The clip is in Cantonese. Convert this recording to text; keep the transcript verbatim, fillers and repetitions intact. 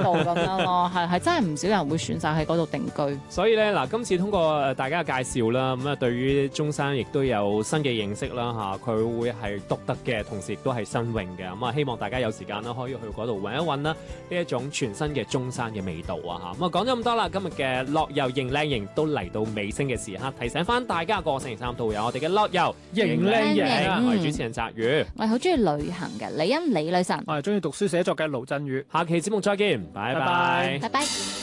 度咁樣咯，係係真係唔少人會選擇喺嗰度定居。 所以咧嗱，今次通過大家嘅介紹啦，咁啊對於中山亦都有新嘅認識啦嚇，佢會係獨特嘅，同時亦都係新穎嘅。咁啊，希望大家有時間啦，可以去嗰度揾一揾啦，呢一種全新嘅中山嘅味道啊嚇。咁啊講咗咁多啦，今日嘅樂遊型靚型都嚟到尾聲嘅時刻，提醒翻大家個星期三都會有我哋嘅樂遊型靚型，我係主持人澤宇， 我係好中意旅行嘅李欣李女神， 我係中意讀書寫作嘅盧振宇。 下期節目再見，拜拜， 拜拜。